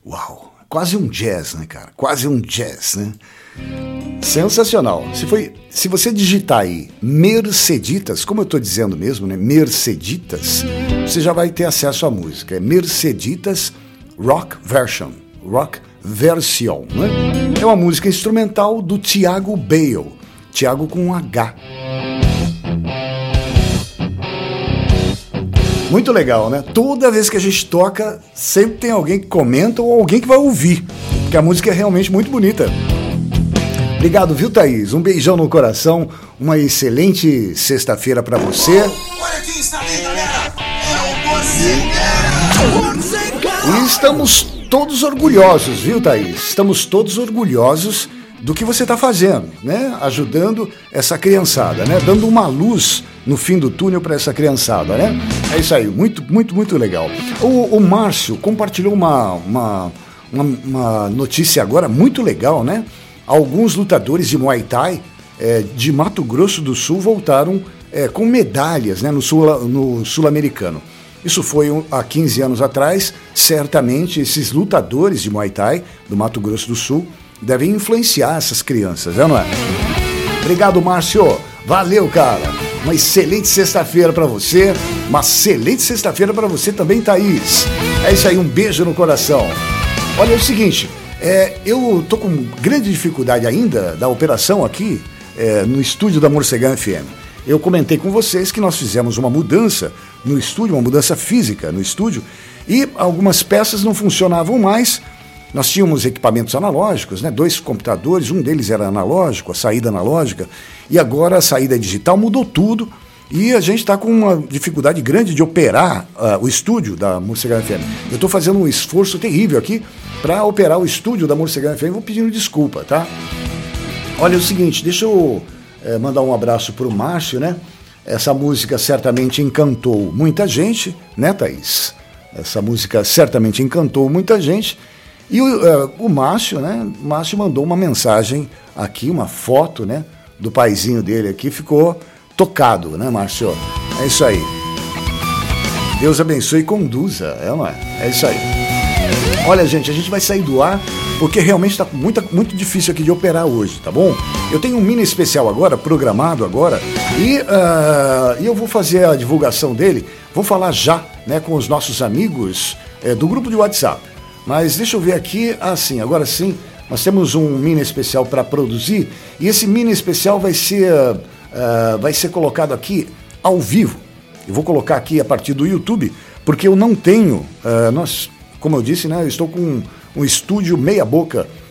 Uau, quase um jazz, né, cara? Quase um jazz, né? Sensacional. Se você digitar aí Merceditas, como eu estou dizendo mesmo, né? Merceditas, você já vai ter acesso à música. É Merceditas Rock Version, né? É uma música instrumental do Thiago Bale, Thiago com um H. Muito legal, né? Toda vez que a gente toca, sempre tem alguém que comenta ou alguém que vai ouvir, porque a música é realmente muito bonita. Obrigado, viu, Thaís? Um beijão no coração, uma excelente sexta-feira pra você. Olha quem está ali, galera! E estamos todos orgulhosos, viu, Thaís? Estamos todos orgulhosos do que você está fazendo, né? Ajudando essa criançada, né? Dando uma luz no fim do túnel para essa criançada, né? É isso aí, muito, muito, muito legal. O Márcio compartilhou uma notícia agora muito legal, né? Alguns lutadores de Muay Thai de Mato Grosso do Sul voltaram com medalhas, né, no Sul-Americano. Isso foi há 15 anos atrás. Certamente esses lutadores de Muay Thai do Mato Grosso do Sul devem influenciar essas crianças, não é? Obrigado, Márcio. Valeu, cara. Uma excelente sexta-feira para você. Uma excelente sexta-feira para você também, Thaís. É isso aí, um beijo no coração. Olha, é o seguinte... eu tô com grande dificuldade ainda da operação aqui no estúdio da Morcegão FM. Eu comentei com vocês que nós fizemos uma mudança no estúdio, uma mudança física no estúdio, e algumas peças não funcionavam mais. Nós tínhamos equipamentos analógicos, né? 2 computadores, um deles era analógico, a saída analógica, e agora a saída digital mudou tudo. E a gente está com uma dificuldade grande de operar o estúdio da Morcegão FM. Eu estou fazendo um esforço terrível aqui para operar o estúdio da Morcegão FM. Vou pedindo desculpa, tá? Olha, é o seguinte, deixa eu mandar um abraço para o Márcio, né? Essa música certamente encantou muita gente, né, Thaís? Essa música certamente encantou muita gente. E o Márcio, né? O Márcio mandou uma mensagem aqui, uma foto, né? Do paizinho dele aqui, ficou... tocado, né, Márcio? É isso aí. Deus abençoe e conduza, não é? É isso aí. Olha, gente, a gente vai sair do ar porque realmente está muito difícil aqui de operar hoje, tá bom? Eu tenho um mini especial agora, programado agora, e eu vou fazer a divulgação dele, vou falar já, né, com os nossos amigos do grupo de WhatsApp. Mas deixa eu ver aqui, sim, agora sim, nós temos um mini especial para produzir, e esse mini especial vai ser colocado aqui ao vivo. Eu vou colocar aqui a partir do YouTube, porque eu não tenho, como eu disse, né, eu estou com um estúdio meia boca